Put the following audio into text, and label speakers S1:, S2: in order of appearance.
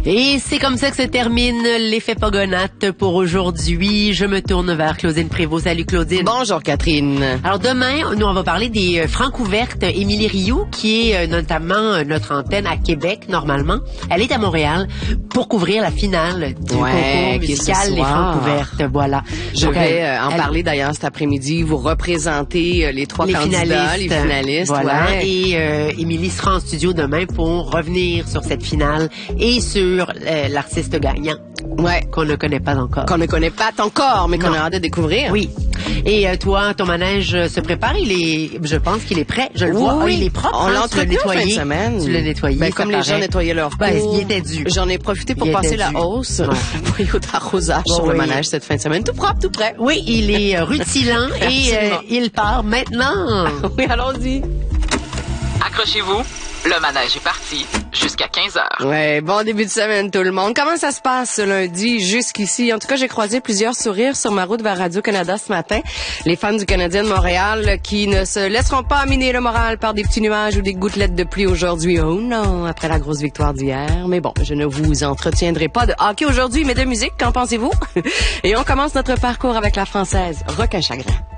S1: Et c'est comme ça que se termine l'effet Pogonate pour aujourd'hui. Je me tourne vers Claudine Prévost. Salut Claudine.
S2: Bonjour Catherine.
S1: Alors demain, nous on va parler des Francouvertes. Émilie Rioux, qui est notamment notre antenne à Québec normalement. Elle est à Montréal pour couvrir la finale du concours musical Les Francouvertes. Voilà.
S2: Je vais en parler d'ailleurs cet après-midi. Vous représentez les trois candidats, les finalistes.
S1: Voilà. Ouais. Et Émilie sera en studio demain pour revenir sur cette finale et sur l'artiste gagnant.
S2: Ouais.
S1: Qu'on ne connaît pas encore.
S2: Qu'on ne connaît pas encore, mais qu'on a hâte de découvrir.
S1: Oui. Et toi, ton manège se prépare. Je pense qu'il est prêt. Je le vois.
S2: Oui.
S1: Il est propre.
S2: On l'a entretenu en fin de semaine.
S1: Tu l'as nettoyé.
S2: Ben, comme les gens nettoyaient leur peau.
S1: Il était dû.
S2: J'en ai profité pour passer la hausse. Pour d'arrosage sur le manège cette fin de semaine. Tout propre, tout prêt.
S1: Oui, il est rutilant et il part maintenant.
S2: Oui, allons-y.
S3: Accrochez-vous. Le manège est parti jusqu'à 15h.
S2: Ouais, bon début de semaine tout le monde. Comment ça se passe ce lundi jusqu'ici? En tout cas, j'ai croisé plusieurs sourires sur ma route vers Radio-Canada ce matin. Les fans du Canadien de Montréal qui ne se laisseront pas miner le moral par des petits nuages ou des gouttelettes de pluie aujourd'hui. Oh non, après la grosse victoire d'hier. Mais bon, je ne vous entretiendrai pas de hockey aujourd'hui, mais de musique. Qu'en pensez-vous? Et on commence notre parcours avec la Française Requin Chagrin.